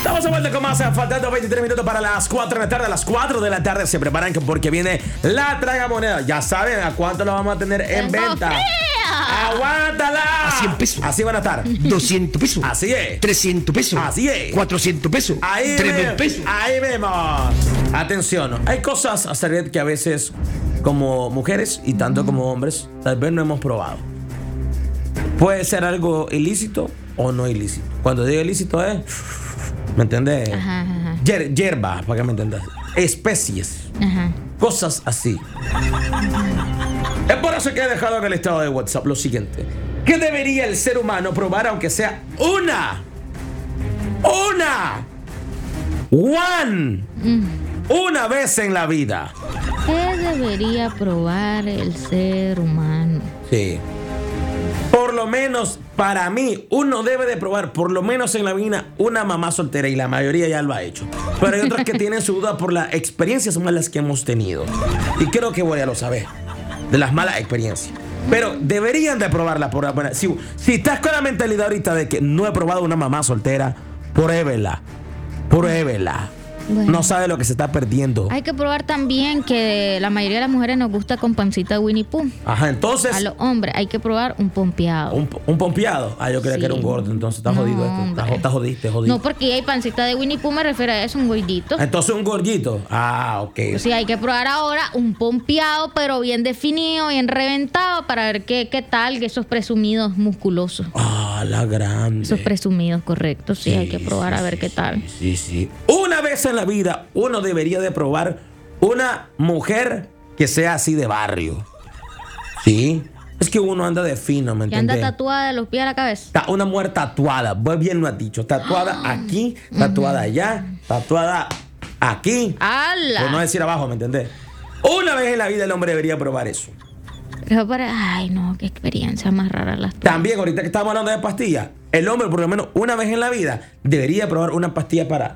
Estamos a vuelta con más, faltando 23 minutos para las 4 de la tarde. A las 4 de la tarde se preparan porque viene la tragamoneda. Ya saben a cuánto lo vamos a tener en venta. ¡Aguántala! A 100 pesos. Así van a estar. 200 pesos. Así es. 300 pesos. Así es. 400 pesos. Ahí 3,000 pesos. Ahí vemos. Atención, hay cosas a saber que a veces, como mujeres y tanto como hombres, tal vez no hemos probado. Puede ser algo ilícito o no ilícito. Cuando digo ilícito es, ¿me entendés? Ajá. Hierba, para que me entendas. Especies. Ajá. Cosas así. Es por eso que he dejado en el estado de WhatsApp lo siguiente. ¿Qué debería el ser humano probar aunque sea una vez en la vida? ¿Qué debería probar el ser humano? Sí. Por lo menos, para mí, uno debe de probar, por lo menos en la vida, una mamá soltera. Y la mayoría ya lo ha hecho. Pero hay otras que tienen su duda por las experiencias malas que hemos tenido. Y creo que voy a lo saber. De las malas experiencias. Pero deberían de probarla. Si estás con la mentalidad ahorita de que no he probado una mamá soltera, pruébela. Bueno. No sabe lo que se está perdiendo. Hay que probar también que la mayoría de las mujeres nos gusta con pancita de Winnie Pooh. Ajá, entonces. A los hombres hay que probar un pompeado. Un pompeado. Yo creía Sí. que era un gordo, entonces está jodido esto. Hombre. Está jodido. No, porque hay pancita de Winnie Pooh, me refiero a eso, un gordito. Entonces un gordito. Ok. O sea, hay que probar ahora un pompeado, pero bien definido, bien reventado, para ver qué tal que esos presumidos musculosos. La grande. Esos presumidos, correcto. Sí, hay que probar a ver qué tal. Sí. Una vez en la vida, uno debería de probar una mujer que sea así de barrio. Sí. Es que uno anda de fino, ¿me Que entiendes? anda tatuada de los pies a la cabeza. Una mujer tatuada. Muy bien lo has dicho. Tatuada aquí, tatuada allá, tatuada aquí. ¡Hala! Por no decir abajo, ¿me entendés? Una vez en la vida el hombre debería probar eso. Ay, no, qué experiencia más rara las tuyas. También, ahorita que estamos hablando de pastillas, el hombre por lo menos una vez en la vida debería probar una pastilla para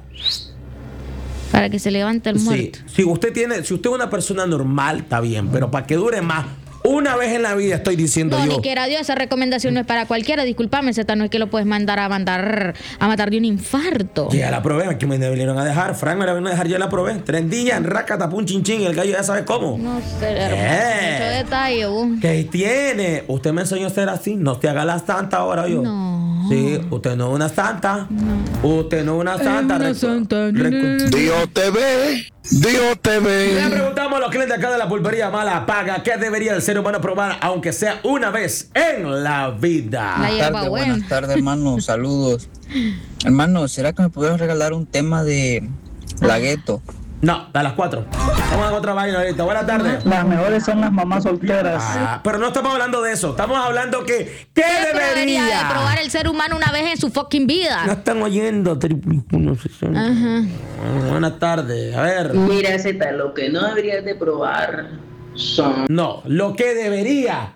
que se levante el muerto. Si usted es una persona normal, está bien, pero para que dure más, una vez en la vida estoy diciendo No, yo. ni quiera Dios, esa recomendación no es para cualquiera. Discúlpame, Zeta, no es que lo puedes mandar a matar de un infarto. Ya la probé, aquí me vinieron a dejar. Frank me la vino a dejar, ya la probé. 3 días, racatapun, chinchín, el gallo ya sabe cómo. No sé, hermano, mucho detalle, vos. ¿Qué tiene? Usted me enseñó a ser así. No te haga la santa ahora yo. No. Sí, usted no es una santa. Usted no es una santa. una santa. Dios te ve. Dios te ve. Le preguntamos a los clientes acá de la pulpería Mala Paga qué debería el ser humano probar, aunque sea una vez en la vida. La hierba buena. Buenas tardes, hermano. Saludos. Hermano, ¿será que me pudieras regalar un tema de La Gueto? No, a las 4. Vamos a otra vaina ahorita. Buenas tardes. Las mejores son las mamás solteras. Pero no estamos hablando de eso. Estamos hablando que ¿qué debería de debería? probar el ser humano una vez en su fucking vida? No están oyendo. Ajá. Buenas tardes. A ver. Mira, Zeta, lo que no deberías de probar son... No, lo que debería.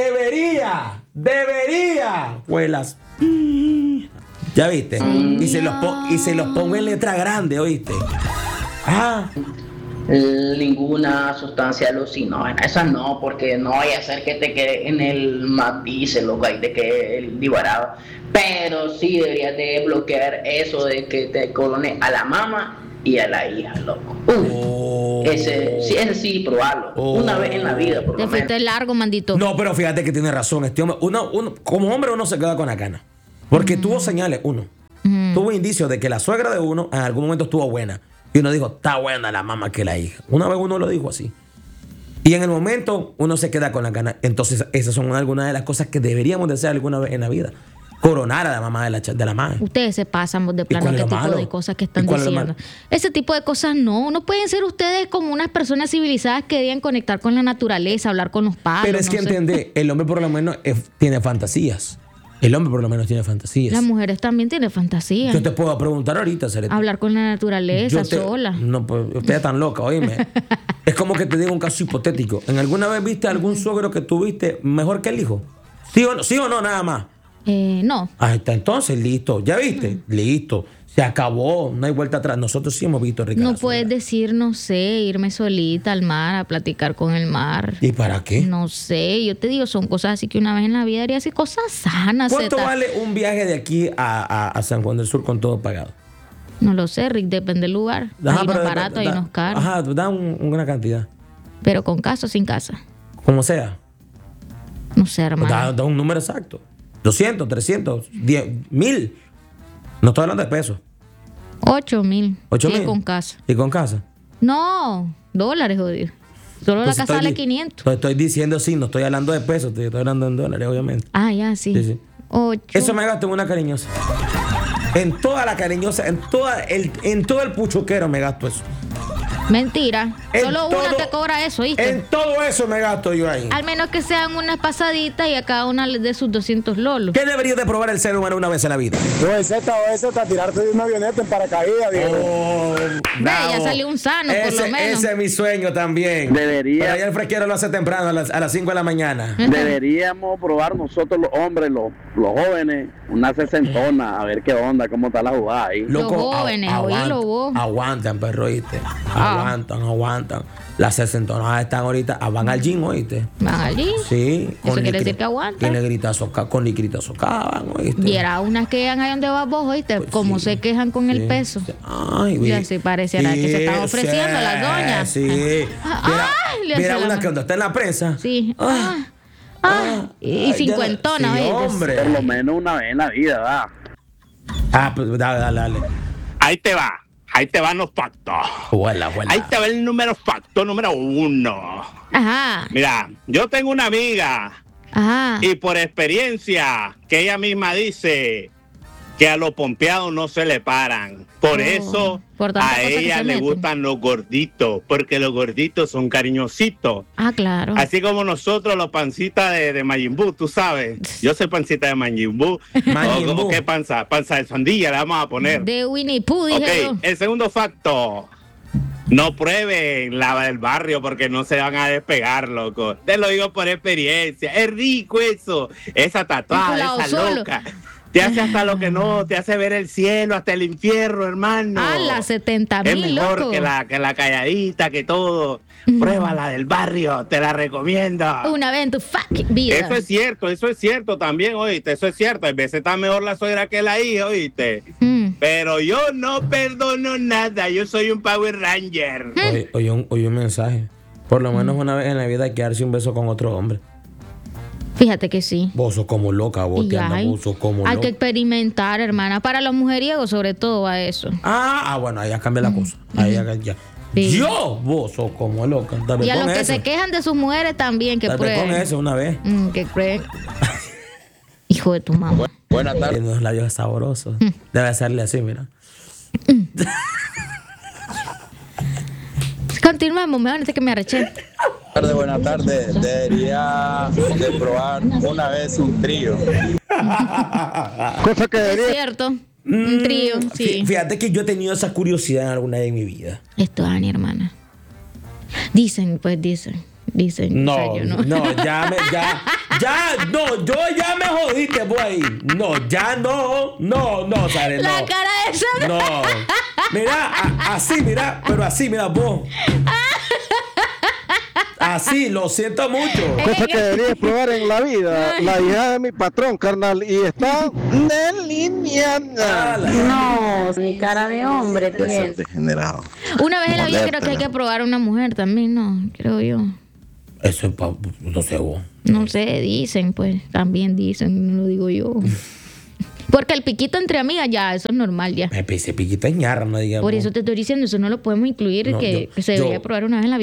Huelas. ¿Ya viste? Y se los pongo en letra grande, ¿oíste? ninguna sustancia alucinógena. Esa no, porque no vaya a ser que te quede en el matiz, loco, ahí te quede el divarado. Pero sí deberías de bloquear eso de que te colone a la mamá y a la hija, loco. Ese sí, probarlo. Una vez en la vida, por lo Te menos. fuiste largo, mandito. No, pero fíjate que tiene razón este hombre. Uno, como hombre uno se queda con la gana. Porque tuvo señales, tuvo indicios de que la suegra de uno en algún momento estuvo buena. Y uno dijo, está buena la mamá que la hija. Una vez uno lo dijo así. Y en el momento uno se queda con la gana. Entonces esas son algunas de las cosas que deberíamos de hacer alguna vez en la vida. Coronar a la mamá de la madre. Ustedes se pasan de plano qué tipo de cosas que están diciendo. Ese tipo de cosas no pueden ser ustedes como unas personas civilizadas que deben conectar con la naturaleza, hablar con los palos. Pero es que entiende, el hombre por lo menos tiene fantasías. El hombre por lo menos tiene fantasías. Las mujeres también tienen fantasías. Yo te puedo preguntar ahorita, Serena. Hablar con la naturaleza sola. No, pues usted es tan loca, oíme. Es como que te digo un caso hipotético. ¿En alguna vez viste algún suegro que tuviste mejor que el hijo? ¿Sí o no, nada más? No. Ahí está, entonces, listo. ¿Ya viste? Listo. Se acabó. No hay vuelta atrás. Nosotros sí hemos visto, Ricardo. No puedes decir, no sé, irme solita al mar a platicar con el mar. ¿Y para qué? No sé, yo te digo, son cosas así que una vez en la vida haría así, cosas sanas. ¿Cuánto vale un viaje de aquí a San Juan del Sur con todo pagado? No lo sé, Rick, depende del lugar. Hay unos baratos, hay unos caros. Ajá, da una cantidad. Pero con casa o sin casa. Como sea. No sé, hermano. Da un número exacto. 200, 300, 10, 1000. No estoy hablando de pesos. 8,000. 8,000. Sí, con casa. ¿Y con casa? No, dólares, jodido. Solo Pues la casa vale 500. Pues estoy diciendo sí, no estoy hablando de pesos, estoy hablando en dólares, obviamente. Ah, ya, sí. 8. Eso me gasto en una cariñosa. En toda la cariñosa, en todo el puchuquero me gasto eso. Mentira. En Solo una todo- te cobra eso, ¿viste? En todo eso me gasto yo ahí. Al menos que sean unas pasaditas y a cada una de sus 200 lolos. ¿Qué debería de probar el ser humano una vez en la vida? O tirarte de una avioneta en paracaídas, Oh, Ya salió un sano, por lo menos. Ese es mi sueño también. Debería. Pero allá el fresquero lo hace temprano, a las 5 de la mañana. Deberíamos probar nosotros los hombres, los jóvenes, una sesentona, a ver qué onda, cómo está la jugada ahí. Los jóvenes, oílo vos. Aguantan, perro, ¿oíste? Aguantan. Las sesentonas están ahorita, van al gym, ¿oíste? ¿Van allí? Sí. Eso quiere decir que aguantan. Con negrita socavan, ¿oíste? Viera unas que llegan ahí donde vas vos, ¿oíste? Como se quejan con el peso. Ay, Y así pareciera que se están ofreciendo las doñas. Sí. Mira una que cuando está en la prensa. Sí. Y ay, cincuentona, sí, ¿oíste? hombre. Por lo menos una vez en la vida, ¿verdad? Pues dale. Ahí te van los factos. Huela. Ahí te va el facto número 1. Ajá. Mira, yo tengo una amiga Ajá. y por experiencia que ella misma dice que a los pompeados no se le paran. Por eso por tanta a cosa que ella se le meten. gustan los gorditos, porque los gorditos son cariñositos. Ah, claro. Así como nosotros los pancitas de Majin Buu, tú sabes. Yo soy pancita de Majin Buu. ¿O qué panza? Panza de sandía le vamos a poner. De Winnie Pooh, dije yo. Ok, el segundo facto. No prueben la del barrio porque no se van a despegar, loco. Te lo digo por experiencia. Es rico eso. Esa tatuada, Vinculado esa solo. loca. Te hace hasta lo que no, te hace ver el cielo, hasta el infierno, hermano. A las 70,000, Es mejor loco. que la calladita, que todo. Prueba la del barrio, te la recomiendo. Una vez en tu fucking vida. Eso es cierto también, oíste, eso es cierto. A veces está mejor la suegra que la hija, oíste. Pero yo no perdono nada, yo soy un Power Ranger. Oye, un mensaje. Por lo menos una vez en la vida hay que darse un beso con otro hombre. Fíjate que sí. Vos sos como loca, vos Y te ya andas, vos sos como hay loca. que experimentar, hermana. Para los mujeriegos, sobre todo, va eso. Bueno, ahí ya cambia la cosa. Ahí ya. Sí. Vos sos como loca. Dame Y a con los que eso. se quejan de sus mujeres también, que Dame con prueben. eso una vez. Que prueben. Hijo de tu mamá. Buenas Tiene unos labios sabrosos. Debe hacerle así, mira. Continuemos, mejor antes que me arreché. Buenas tardes. Debería de probar una vez un trío. Cosa que Es cierto. Un trío, sí. Fíjate que yo he tenido esa curiosidad en alguna de mi vida. Esto, Ani, hermana. Dicen. No, O sea, yo no. yo ya me jodiste, vos ahí. No, Sare, no. La cara de esa. No. Mira, pero así, mira, vos. Así, lo siento mucho. Cosa que deberías probar en la vida. La hija de mi patrón, carnal. Y está en línea. No, mi cara de hombre tiene. Degenerado. Una vez en la vida creo que hay que probar a una mujer también, ¿no? Creo yo. Eso es no sé vos. No sé, dicen, pues. También dicen, no lo digo yo. Porque el piquito entre amigas ya, eso es normal ya. Me pise piquita ñarra, no digas. Por eso te estoy diciendo, eso no lo podemos incluir, No, que se yo- debería probar una vez en la vida.